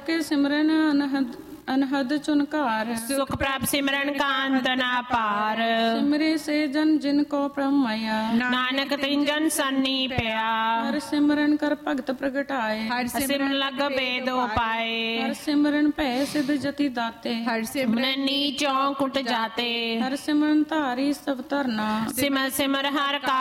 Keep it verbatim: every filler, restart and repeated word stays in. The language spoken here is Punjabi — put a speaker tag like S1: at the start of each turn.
S1: ਕੇ ਸਿਮਰਨ ਅਨਹਦ ਅਨਹਦ ਚੁਨਕਾਰ।
S2: ਸੁਖ ਪ੍ਰਭ ਸਿਮਰਨ ਕਾਂਤ ਨਾ ਪਾਰ।
S1: ਸਿਮਰੇ ਸੇ ਜਨ ਜਿਨ ਕੋ ਪ੍ਰਮਇਆ।
S2: ਨਾਨਕ ਤਿਨ ਜਨ ਸੰਨੀ ਪਿਆ।
S1: ਹਰ ਸਿਮਰਨ ਕਰ ਭਗਤ ਪ੍ਰਗਟਾਏ।
S3: ਹਰ
S2: ਸਿਮਰਨ ਲਗ ਬੇਦ ਉਪਾਏ।
S1: ਹਰ ਸਿਮਰਨ ਭੈ ਸਿਧ ਜਤੀ ਦਾਤੇ।
S3: ਹਰ ਸਿਮਰਨ
S2: ਸਿਮਰਨ ਨੀਚੋਂ ਕੁਟ ਜਾਤੇ।
S1: ਹਰ ਸਿਮਰਨ ਧਾਰੀ ਸਭ ਧਰਨਾ।
S2: ਸਿਮਰ ਸਿਮਰ ਹਰ ਕਾ